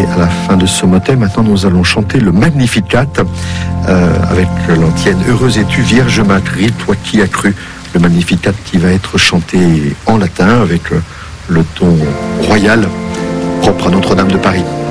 à la fin de ce motet. Maintenant, nous allons chanter le Magnificat avec l'antienne « Heureuse es-tu, Vierge Marie, toi qui as cru ». Le Magnificat qui va être chanté en latin avec le ton royal propre à Notre-Dame de Paris.